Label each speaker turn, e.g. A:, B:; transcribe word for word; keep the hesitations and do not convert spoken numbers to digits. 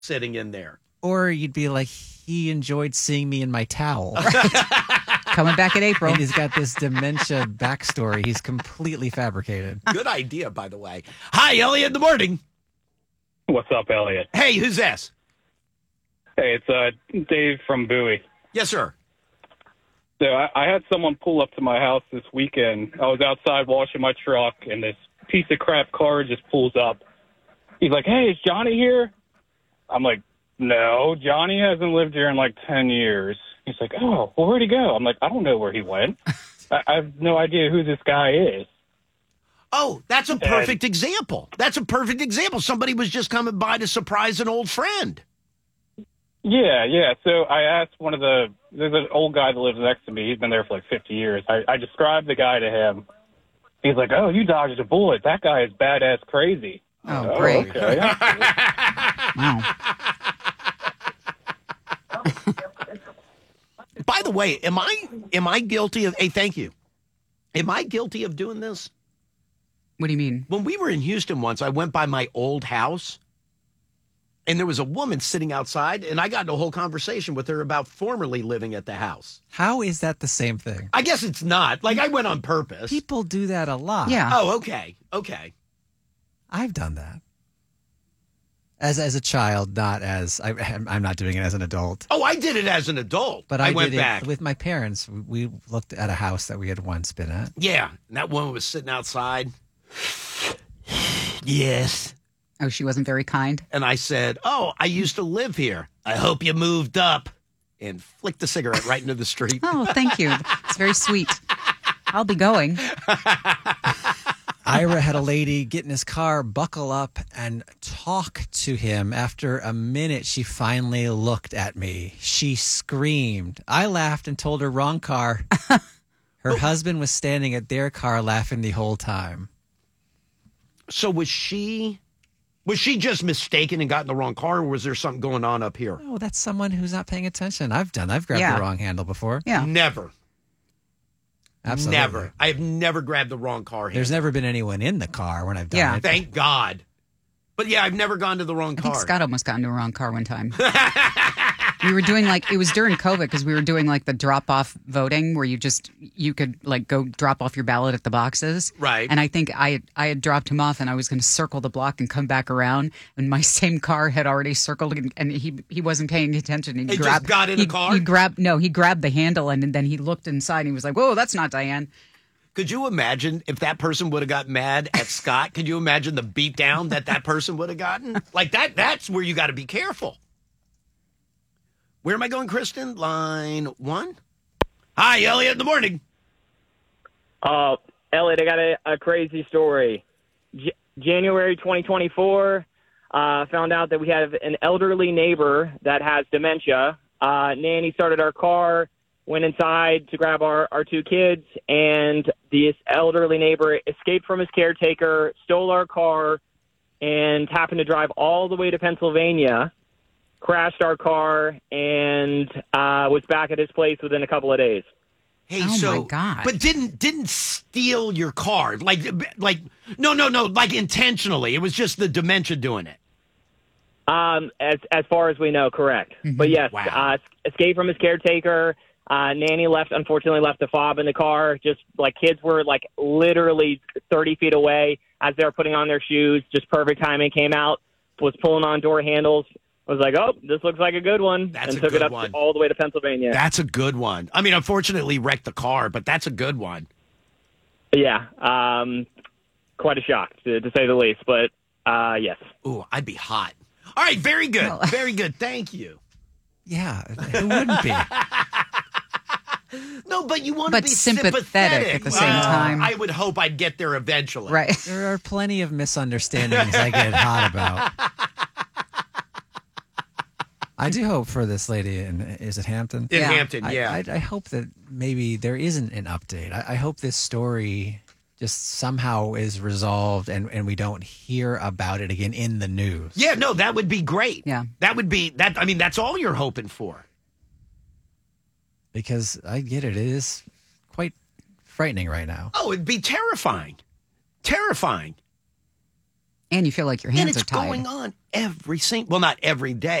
A: sitting in there.
B: Or you'd be like, he enjoyed seeing me in my towel.
C: Coming back in April.
B: And he's got this dementia backstory he's completely fabricated.
A: Good idea, by the way. Hi, Elliot in the morning.
D: What's up, Elliot?
A: Hey, who's this?
D: Hey, it's uh, Dave from Bowie.
A: Yes, sir.
D: So I, I had someone pull up to my house this weekend. I was outside washing my truck, and this piece of crap car just pulls up. He's like, hey, is Johnny here? I'm like, no, Johnny hasn't lived here in like ten years. He's like, oh, well, where'd he go? I'm like, I don't know where he went. I, I have no idea who this guy is.
A: Oh, that's a perfect and, example. That's a perfect example. Somebody was just coming by to surprise an old friend.
D: Yeah, yeah. So I asked one of the, there's an old guy that lives next to me. He's been there for like fifty years. I, I described the guy to him. He's like, oh, you dodged a bullet. That guy is badass crazy.
C: Oh, oh great.
D: Okay.
C: Wow.
A: By the way, am I am I guilty of, hey, thank you. Am I guilty of doing this?
C: What do you mean?
A: When we were in Houston once, I went by my old house, and there was a woman sitting outside, and I got into a whole conversation with her about formerly living at the house.
B: How is that the same thing?
A: I guess it's not. Like, I went on purpose.
B: People do that a lot.
C: Yeah.
A: Oh, okay. Okay.
B: I've done that. As as a child, not as, I, I'm not doing it as an adult.
A: Oh, I did it as an adult.
B: But I,
A: I went
B: did
A: back.
B: It with my parents. We looked at a house that we had once been at.
A: Yeah. And that woman was sitting outside. Yes.
C: Oh, she wasn't very kind?
A: And I said, oh, I used to live here. I hope you moved up. And flicked the cigarette right into the street.
C: Oh, thank you. It's very sweet. I'll be going.
B: Ira had a lady get in his car, buckle up, and talk to him. After a minute, she finally looked at me. She screamed. I laughed and told her wrong car. Her husband was standing at their car laughing the whole time.
A: So was she... Was she just mistaken and got in the wrong car, or was there something going on up here?
B: Oh, that's someone who's not paying attention. I've done. I've grabbed
C: Yeah.
B: the wrong handle before.
C: Yeah.
A: Never.
B: Absolutely.
A: Never. I have never grabbed the wrong car handle.
B: There's never been anyone in the car when I've done
C: Yeah.
B: it.
A: Thank God. But yeah, I've never gone to the wrong
C: I
A: car.
C: think Scott almost got into a wrong car one time. We were doing like, it was during COVID because we were doing like the drop off voting where you just, you could like go drop off your ballot at the boxes.
A: Right.
C: And I think I had, I had dropped him off and I was going to circle the block and come back around. And my same car had already circled and, and he he wasn't paying attention. He
A: He just
C: grabbed,
A: got in
C: he,
A: the car?
C: He grabbed, no, he grabbed the handle and, and then he looked inside and he was like, whoa, that's not Diane.
A: Could you imagine if that person would have got mad at Scott? Could you imagine the beat down that that person would have gotten? Like that, that's where you got to be careful. Where am I going, Kristen? Line one. Hi, Elliot in the morning.
E: Uh, Elliot, I got a, a crazy story. J- January twenty twenty-four, uh, found out that we have an elderly neighbor that has dementia. Uh, Nanny started our car, went inside to grab our, our two kids, and this elderly neighbor escaped from his caretaker, stole our car, and happened to drive all the way to Pennsylvania, crashed our car, and uh, was back at his place within a couple of days.
A: Hey,
C: Oh,
A: so,
C: my God.
A: but didn't didn't steal your car? Like, like, no, no, no, like intentionally. It was just the dementia doing it.
E: Um, as as far as we know, correct. But yes,
A: Wow.
E: uh, escaped from his caretaker. Uh, Nanny left, unfortunately, left the fob in the car. Just like kids were like literally thirty feet away as they were putting on their shoes. Just perfect timing. Came out, was pulling on door handles. Was like, oh, this looks like a good one,
A: That's
E: and
A: a
E: took
A: good
E: it up
A: one.
E: all the way to Pennsylvania.
A: That's a good one. I mean, unfortunately, wrecked the car, but that's a good one.
E: Yeah, um, quite a shock to, to say the least. But uh, yes.
A: Ooh, I'd be hot. All right, very good,
C: No.
A: very good. Thank you.
B: Yeah, who wouldn't be?
A: No, but you want to
C: But
A: be
C: sympathetic
A: sympathetic
C: at the same
A: Well,
C: time.
A: I would hope I'd get there eventually.
C: Right.
B: There are plenty of misunderstandings I get hot about. I do hope for this lady in, is it Hampton?
A: In
C: Yeah.
A: Hampton,
B: I,
A: yeah.
B: I, I hope that maybe there isn't an update. I, I hope this story just somehow is resolved and, and we don't hear about it again in the news.
A: yeah, no, that would be great.
C: Yeah.
A: That would be, that. I mean, that's all you're hoping for.
B: Because I get it. It is quite frightening right now.
A: Oh, it'd be terrifying. Terrifying.
C: And you feel like your
A: And
C: hands
A: it's
C: are tied.
A: going on every single, well, not every day.